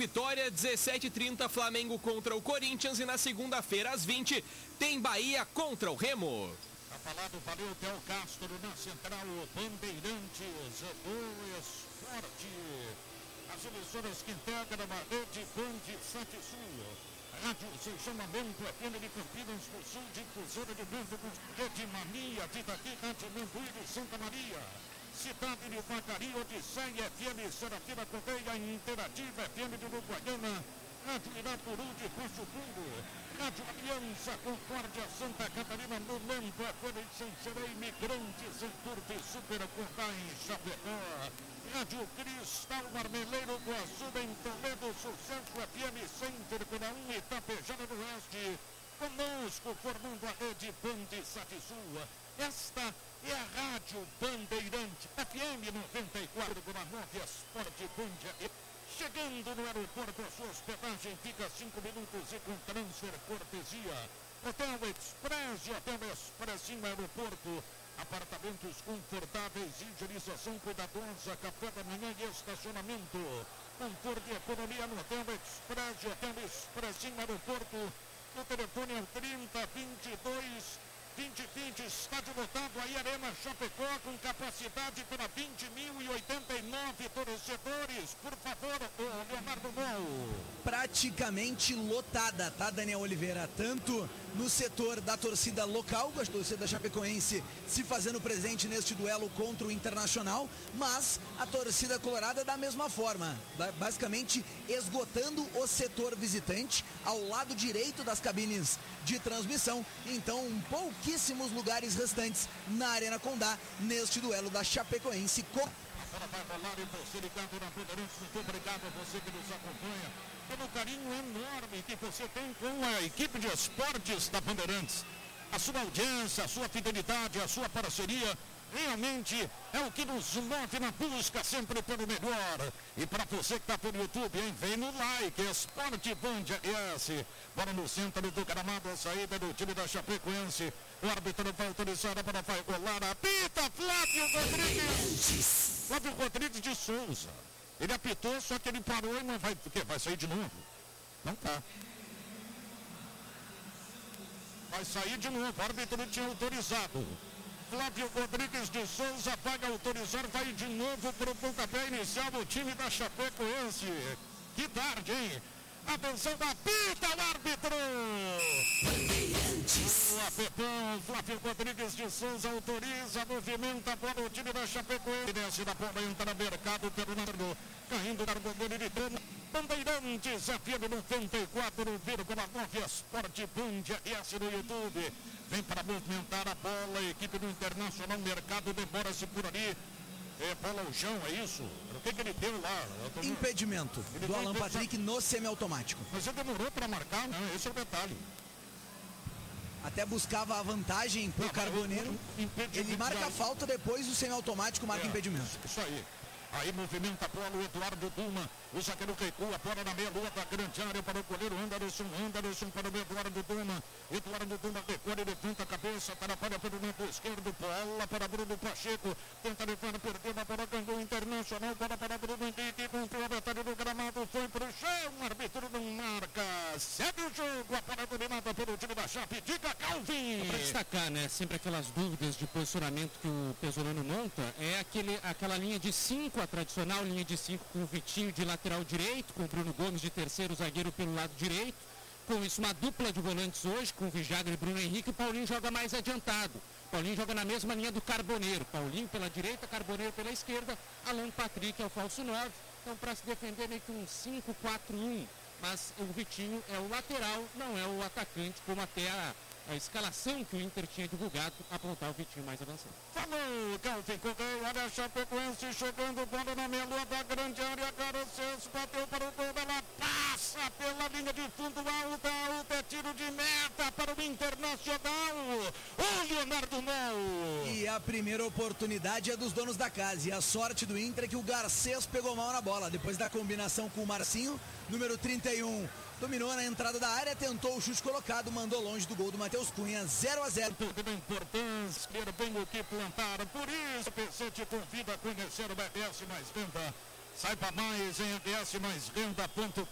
Vitória, 17h30, Flamengo contra o Corinthians. E na segunda-feira, às 20, tem Bahia contra o Remo. Tá falado, valeu, Theo Castro na Central Bandeirantes do Esporte. As emissoras que integram a rede Band Sul. Rádio São Chamamento, FM de Campinas do Sul, de Cruzeiro de Brito, Rede Mania, de daqui, Rádio Manduí de Santa Maria. Cidade de Vacaria, Odisseia, FM, Serafina Correia, Interativa, FM de Uruguaiana. Rádio Irapuru de Passo Fundo. Rádio Aliança, Concórdia, Santa Catarina, Momento, FM de Sancerei, Imigrantes, em Turvo e Superacordá em Chapecó. Rádio Cristal Marmeleiro, Guaçu, em Toledo, Sucesso, FM, Centro, 1, Itapejara do Oeste. Conosco, formando a rede Band Sul. Esta é a Rádio Bandeirante, FM 94,9, Esporte Band. Chegando no aeroporto, a sua hospedagem fica 5 minutos e com transfer cortesia. Hotel Express e Hotel Expressinho Aeroporto. Apartamentos confortáveis, higienização cuidadosa, café da manhã e estacionamento. Conforto e economia no Hotel Express e Hotel Expressinho Aeroporto. O telefone é o 3022 2020, estádio lotado, aí Arena Chapecó, com capacidade para 20.089 torcedores. Por favor, o Leonardo Mol. Praticamente lotada, tá, Daniel Oliveira? Tanto no setor da torcida local, com a torcida chapecoense se fazendo presente neste duelo contra o Internacional, mas a torcida colorada da mesma forma, basicamente esgotando o setor visitante ao lado direito das cabines de transmissão. Então, pouquíssimos lugares restantes na Arena Condá neste duelo da Chapecoense com... Agora vai rolar e você ligado na Bandeirantes. Muito obrigado a você que nos acompanha pelo carinho enorme que você tem com a equipe de esportes da Bandeirantes. A sua audiência, a sua fidelidade, a sua parceria realmente é o que nos move na busca sempre pelo melhor. E para você que está pelo YouTube, hein, vem no like, Esporte Band S. Bola no centro do gramado, a saída do time da Chapecoense. O árbitro vai autorizar, a bola vai rolar, apita Flávio Rodrigues. Flávio Rodrigues de Souza. Ele apitou, só que ele parou e não vai, o quê? Vai sair de novo? Não tá. Vai sair de novo, o árbitro tinha autorizado. Flávio Rodrigues de Souza vai autorizar, vai de novo para o pontapé inicial do time da Chapecoense. Que tarde, hein? Atenção, apita o árbitro! O apetão, Flávio Rodrigues de Souza autoriza, movimenta para o time da Chapecoense. Desce da bola, entra no mercado pelo Nardo, caindo na bandeira de Breno. Bandeirantes, FM 94,9, Esporte Band S no YouTube. Vem para movimentar a bola, a equipe do Internacional, mercado demora-se por ali. É bola ao chão, é isso? O que ele deu lá? Impedimento do Alan Patrick no semiautomático. Mas ele demorou para marcar, né? Esse é o detalhe. Até buscava a vantagem pro Carboneiro. Ele marca a falta, depois o semiautomático marca impedimento. Isso aí. Aí movimenta a bola o Eduardo Duma. O zagueiro recua, a bola na meia-lua da grande área para o goleiro Anderson. Anderson para o Eduardo Duma. Eduardo Duma recua, ele levanta a cabeça, atrapalha pelo lado esquerdo. Bola para Bruno Pacheco. Tenta levar, perdeu a bola, ganhou o Internacional. Bola para Bruno Henrique. Controlou a batalha do gramado, foi para o chão. O árbitro não marca. Segue o jogo. A bola dominada pelo time da Chape. Diga, Calvin. Para destacar, né? Sempre aquelas dúvidas de posicionamento que o Pesolano monta. É aquela linha de 5, a tradicional linha de 5 com o Vitinho de lateral direito, com o Bruno Gomes de terceiro zagueiro pelo lado direito. Com isso, uma dupla de volantes hoje, com o Vijagra e Bruno Henrique. O Paulinho joga mais adiantado. Paulinho joga na mesma linha do Carboneiro. Paulinho pela direita, Carboneiro pela esquerda. Alan Patrick é o falso 9. Então, para se defender, meio que um 5-4-1. Mas o Vitinho é o lateral, não é o atacante, como até a escalação que o Inter tinha divulgado, apontar o Vitinho mais avançado. Falou, Calvin Correia, olha a Chapecoense jogando bola na meia-lua da grande área, Garocês bateu para o gol, ela passa pela linha de fundo, alta, é tiro de meta para o Internacional, o Leonardo Mol. E a primeira oportunidade é dos donos da casa, e a sorte do Inter é que o Garcês pegou mal na bola, depois da combinação com o Marcinho, número 31. Dominou na entrada da área, tentou o chute colocado, mandou longe do gol do Matheus Cunha, 0-0. Tudo bem importância, bem o que plantar, por isso o PC te convida a conhecer o BS Mais Renda. Saiba mais em bsmaisrenda.com.